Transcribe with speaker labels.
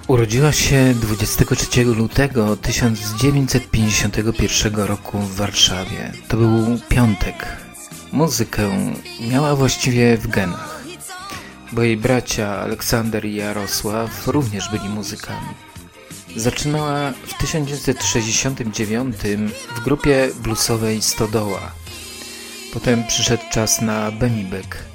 Speaker 1: Urodziła się 23 lutego 1951 roku w Warszawie. To był piątek. Muzykę miała właściwie w genach, bo jej bracia Aleksander i Jarosław również byli muzykami. Zaczynała w 1969 w grupie bluesowej Stodoła. Potem przyszedł czas na Bemibek.